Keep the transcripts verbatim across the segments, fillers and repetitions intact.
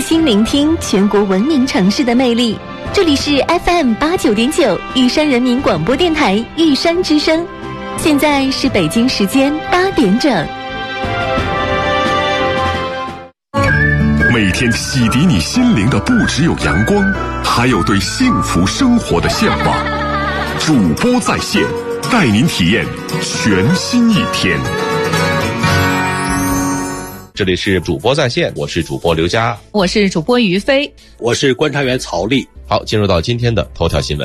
心聆听全国闻名城市的魅力。这里是 F M 八九点九玉山人民广播电台玉山之声，现在是北京时间八点整。 每天洗涤你心灵的不只有阳光，还有对幸福生活的向往。主播在线，带您体验全新一天。 这里是主播在线，我是主播刘佳， 我是主播于飞， 我是观察员曹丽。 好，进入到今天的头条新闻。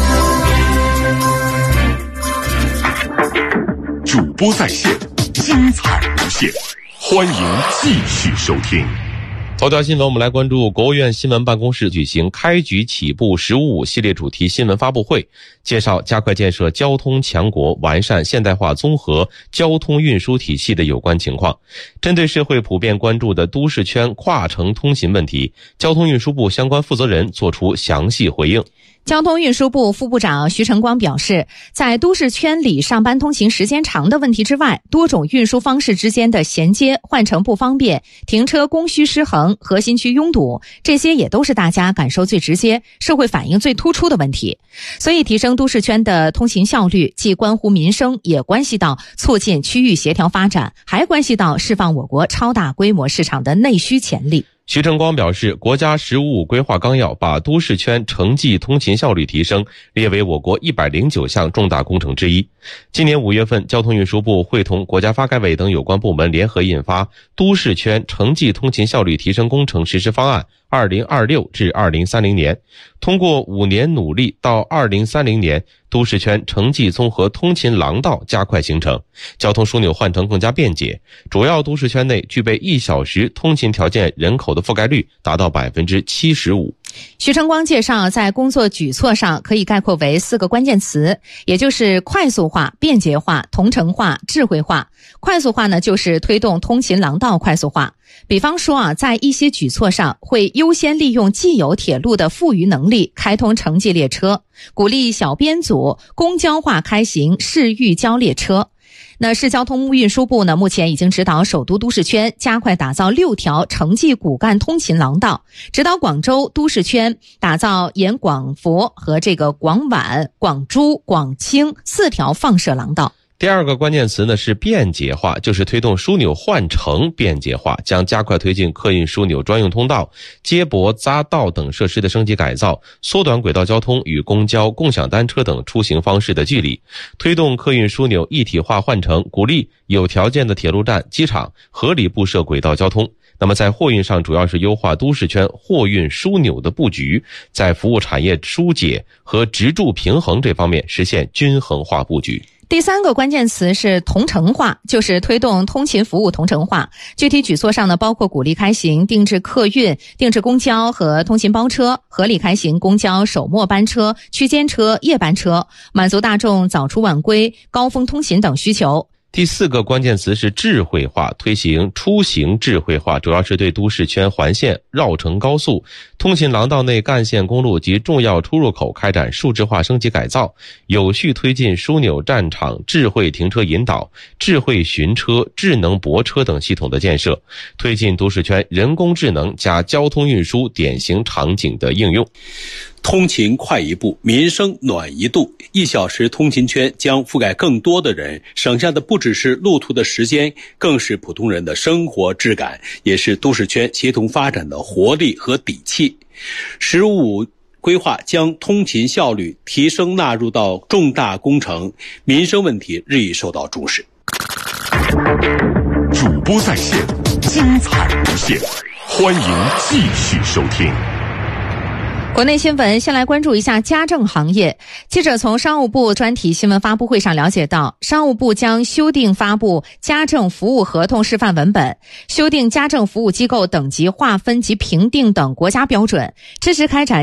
主播在线，精彩无限，欢迎继续收听。 头条新闻，我们来关注国务院新闻办公室举行开局起步十五五系列主题新闻发布会，介绍加快建设交通强国，完善现代化综合交通运输体系的有关情况。针对社会普遍关注的都市圈跨城通勤问题，交通运输部相关负责人作出详细回应。 交通运输部副部长徐晨光表示，在都市圈里上班通勤时间长的问题之外，多种运输方式之间的衔接、换乘不方便、停车供需失衡、核心区拥堵，这些也都是大家感受最直接、社会反应最突出的问题。所以提升都市圈的通勤效率，既关乎民生，也关系到促进区域协调发展，还关系到释放我国超大规模市场的内需潜力。 徐晨光表示，国家十五五规划纲要把都市圈城际通勤效率提升列为我国一百零九项重大工程之一。今年五月份，交通运输部会同国家发改委等有关部门联合印发《都市圈城际通勤效率提升工程实施方案》二零二六至二零三零年，通过五年努力，到二零三零年，都市圈城际综合通勤廊道加快形成，交通枢纽换乘更加便捷，主要都市圈内具备一小时通勤条件人口的覆盖率达到百分之七十五。 徐晨光介绍，在工作举措上可以概括为四个关键词，也就是快速化、便捷化、同城化、智慧化。快速化呢，就是推动通勤廊道快速化。比方说啊，在一些举措上会优先利用既有铁路的富余能力开通城际列车，鼓励小编组公交化开行市域交列车。那市交通运输部呢，目前已经指导首都都市圈加快打造六条城际骨干通勤廊道，指导广州都市圈打造沿广佛和这个广皖、广珠、广清四条放射廊道。 第二个关键词呢是便捷化，就是推动枢纽换乘便捷化，将加快推进客运枢纽专用通道、接驳匝道等设施的升级改造，缩短轨道交通与公交、共享单车等出行方式的距离，推动客运枢纽一体化换乘，鼓励有条件的铁路站、机场合理布设轨道交通。那么在货运上，主要是优化都市圈货运枢纽的布局，在服务产业疏解和直注平衡这方面实现均衡化布局。 第三个关键词是同城化，就是推动通勤服务同城化。具体举措上呢，包括鼓励开行定制客运、定制公交和通勤包车，合理开行公交首末班车、区间车、夜班车，满足大众早出晚归、高峰通勤等需求。 第四个关键词是智慧化，推行出行智慧化，主要是对都市圈环线、绕城高速、通勤廊道内干线公路及重要出入口开展数字化升级改造，有序推进枢纽站场智慧停车引导、智慧巡车、智能泊车等系统的建设，推进都市圈人工智能加交通运输典型场景的应用。 通勤快一步，民生暖一度，一小时通勤圈将覆盖更多的人，省下的不只是路途的时间，更是普通人的生活质感，也是都市圈协同发展的活力和底气。十五五规划将通勤效率提升纳入到重大工程，民生问题日益受到重视。 主播在线，精彩无限，欢迎继续收听。 国内新闻，先来关注一下家政行业。记者从商务部专题新闻发布会上了解到，商务部将修订发布家政服务合同示范文本，修订家政服务机构等级划分及评定等国家标准，支持开展